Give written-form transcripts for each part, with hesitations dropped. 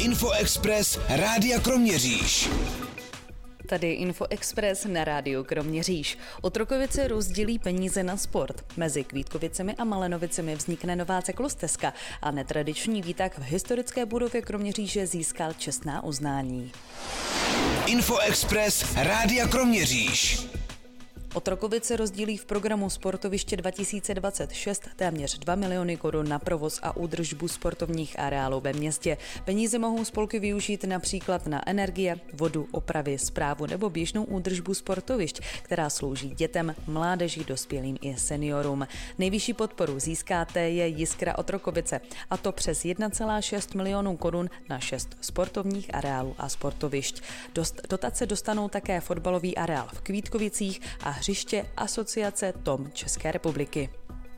Infoexpress Rádia Kroměříž. Tady Infoexpress na rádiu Kroměříž. Otrokovice rozdělí peníze na sport. Mezi Kvítkovicemi a Malenovicemi vznikne nová cyklostezka a netradiční výtah v historické budově Kroměříže získal čestná uznání. Infoexpress Rádia Kroměříž. Otrokovice rozdílí v programu Sportoviště 2026 téměř 2 miliony korun na provoz a údržbu sportovních areálů ve městě. Peníze mohou spolky využít například na energie, vodu, opravy, správu nebo běžnou údržbu sportovišť, která slouží dětem, mládeži, dospělým i seniorům. Nejvyšší podporu získáte je Jiskra Otrokovice, a to přes 1,6 milionů korun na 6 sportovních areálů a sportovišť. Dotace dostanou také fotbalový areál v Kvítkovicích a hřiště Asociace Tom České republiky.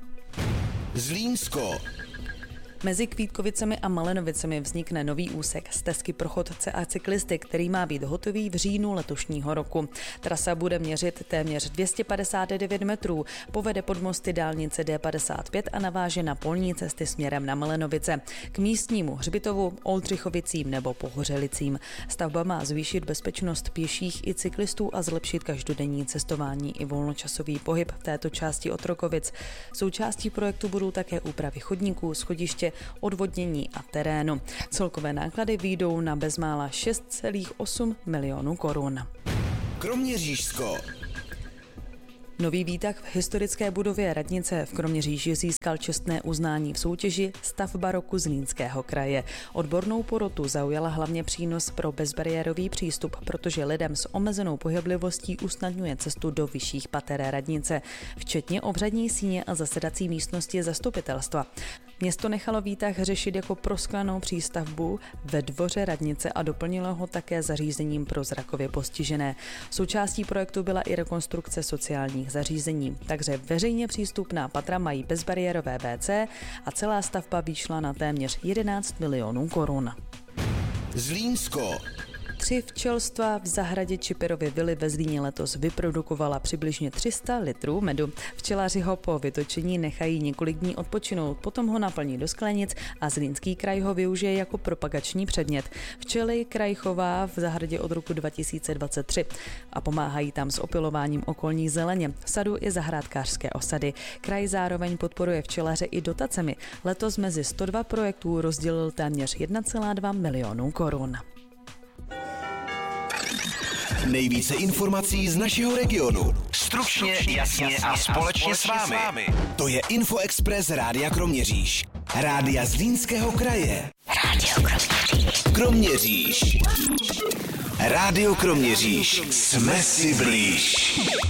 Zlínsko. Mezi Kvítkovicemi a Malenovicemi vznikne nový úsek stezky pro chodce a cyklisty, který má být hotový v říjnu letošního roku. Trasa bude měřit téměř 259 metrů, povede pod mosty dálnice D55 a naváže na polní cesty směrem na Malenovice, k místnímu hřbitovu, Oldřichovicím nebo Pohořelicím. Stavba má zvýšit bezpečnost pěších i cyklistů a zlepšit každodenní cestování i volnočasový pohyb v této části Otrokovic. Součástí projektu budou také úpravy chodníků, schodiště, odvodnění a terénu. Celkové náklady vyjdou na bezmála 6,8 milionů korun. Kroměřížsko. Nový výtah v historické budově radnice v Kroměříži získal čestné uznání v soutěži Stavba roku Zlínského kraje. Odbornou porotu zaujala hlavně přínos pro bezbariérový přístup, protože lidem s omezenou pohyblivostí usnadňuje cestu do vyšších pater radnice, včetně obřadní síně a zasedací místnosti zastupitelstva. Město nechalo výtah řešit jako prosklenou přístavbu ve dvoře radnice a doplnilo ho také zařízením pro zrakově postižené. Součástí projektu byla i rekonstrukce sociálních zařízení, takže veřejně přístupná patra mají bezbariérové WC a celá stavba vyšla na téměř 11 milionů korun. Zlínsko. 3 včelstva v zahradě Čiperovy vily ve Zlíně letos vyprodukovala přibližně 300 litrů medu. Včelaři ho po vytočení nechají několik dní odpočinout, potom ho naplní do sklenic a Zlínský kraj ho využije jako propagační předmět. Včely kraj chová v zahradě od roku 2023 a pomáhají tam s opylováním okolní zeleně, sadu i zahrádkářské osady. Kraj zároveň podporuje včelaře i dotacemi. Letos mezi 102 projektů rozdělil téměř 1,2 milionu korun. Nejvíce informací z našeho regionu. Stručně, jasně a společně s vámi. To je Infoexpress Rádia Kroměříž. Rádia Zlínského kraje. Rádio Kroměříž. Rádio Kroměříž. Jsme si blíž.